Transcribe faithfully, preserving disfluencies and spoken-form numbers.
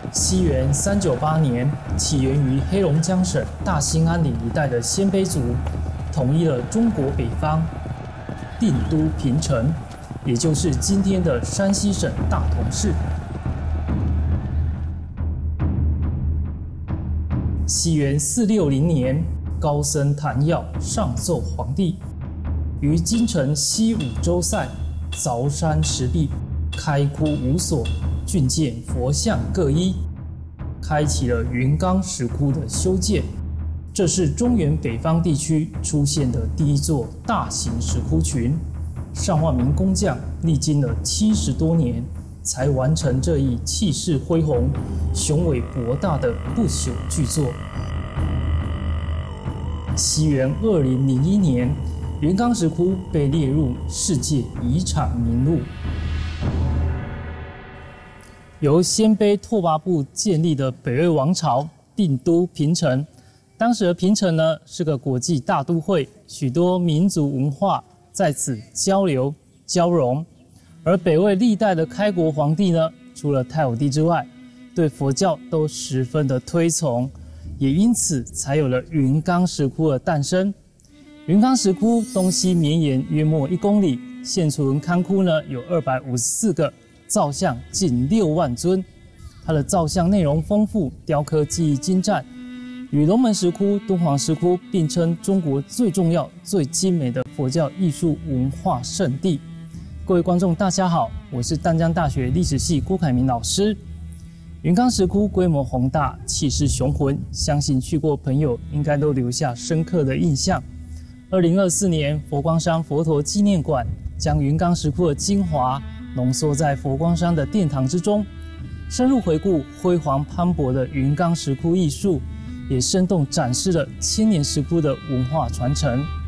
西元三九八年，起源于黑龙江省大兴安岭一带的鲜卑族，统一了中国北方，定都平城，也就是今天的山西省大同市。西元四六零年，高僧谭耀上奏皇帝，于京城西五州塞凿山石壁，开窟五所，浚建佛像各一，开启了云冈石窟的修建。这是中原北方地区出现的第一座大型石窟群。上万名工匠历经了七十多年，才完成这一气势恢宏、雄伟博大的不朽巨作。西元二零零一年，云冈石窟被列入世界遗产名录。由鲜卑拓跋部建立的北魏王朝定都平城，当时的平城呢是个国际大都会，许多民族文化在此交流交融。而北魏历代的开国皇帝呢，除了太武帝之外，对佛教都十分的推崇，也因此才有了云冈石窟的诞生。云冈石窟东西绵延约莫一公里，现存龛窟呢有二百五十四个，造像近六万尊。它的造像内容丰富，雕刻技艺精湛，与龙门石窟、敦煌石窟并称中国最重要、最精美的佛教艺术文化圣地。各位观众，大家好，我是淡江大学历史系郭凯明老师。云冈石窟规模宏大，气势雄浑，相信去过朋友应该都留下深刻的印象。二零二四年，佛光山佛陀纪念馆将云冈石窟的精华浓缩在佛光山的殿堂之中，深入回顾辉煌磅礴的云冈石窟艺术，也生动展示了千年石窟的文化传承。